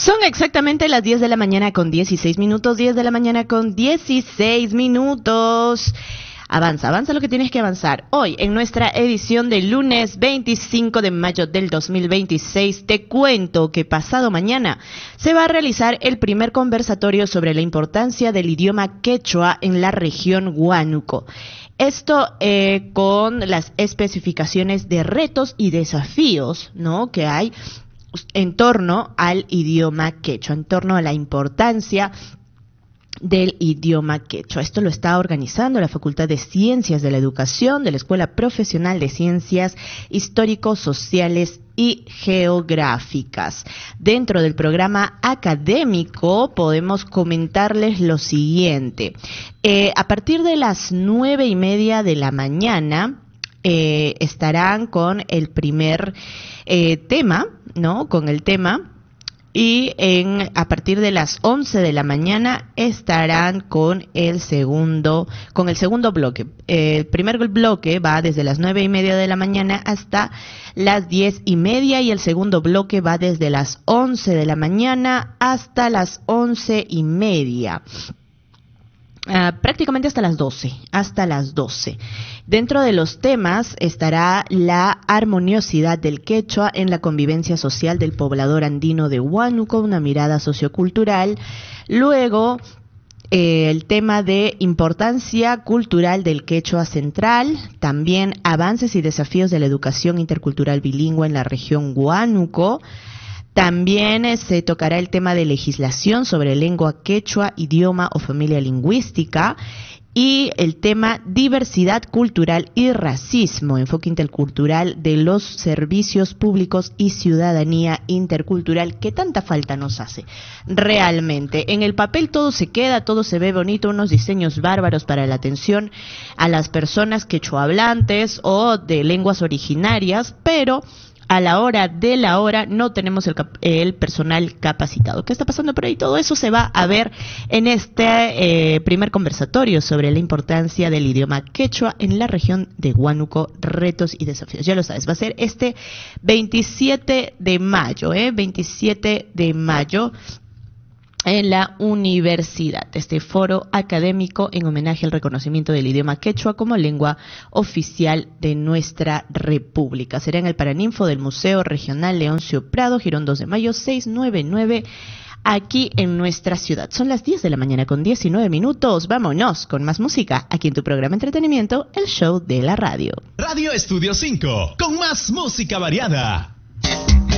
Son exactamente las 10 de la mañana con 16 minutos, 10 de la mañana con 16 minutos. Avanza lo que tienes que avanzar. Hoy, en nuestra edición del lunes 25 de mayo del 2026, te cuento que pasado mañana se va a realizar el primer conversatorio sobre la importancia del idioma quechua en la región Huánuco. Esto con las especificaciones de retos y desafíos, ¿no?, que hay en torno al idioma quechua, en torno a la importancia del idioma quechua. Esto lo está organizando la Facultad de Ciencias de la Educación de la Escuela Profesional de Ciencias Histórico-Sociales y Geográficas. Dentro del programa académico podemos comentarles lo siguiente. A partir de las 9:30 de la mañana estarán con el primer tema, ¿no?, con el tema. Y a partir de las 11 de la mañana estarán con el segundo bloque. El primer bloque va desde las 9:30 de la mañana hasta las 10:30 y el segundo bloque va desde las 11 de la mañana hasta las 11:30. Prácticamente hasta las 12. Dentro de los temas estará la armoniosidad del quechua en la convivencia social del poblador andino de Huánuco, una mirada sociocultural. Luego, el tema de importancia cultural del quechua central, también avances y desafíos de la educación intercultural bilingüe en la región Huánuco. También se tocará el tema de legislación sobre lengua quechua, idioma o familia lingüística y el tema diversidad cultural y racismo, enfoque intercultural de los servicios públicos y ciudadanía intercultural que tanta falta nos hace. Realmente, en el papel todo se queda, todo se ve bonito, unos diseños bárbaros para la atención a las personas quechuahablantes o de lenguas originarias, pero a la hora de la hora no tenemos el personal capacitado. ¿Qué está pasando por ahí? Todo eso se va a ver en este primer conversatorio sobre la importancia del idioma quechua en la región de Huánuco, retos y desafíos. Ya lo sabes, va a ser este 27 de mayo, 27 de mayo. En la universidad, este foro académico en homenaje al reconocimiento del idioma quechua como lengua oficial de nuestra república. Será en el Paraninfo del Museo Regional Leoncio Prado, Girón 2 de mayo 699, aquí en nuestra ciudad. Son las 10 de la mañana con 19 minutos. Vámonos con más música aquí en tu programa Entretenimiento, el show de la radio. Radio Estudio 5, con más música variada.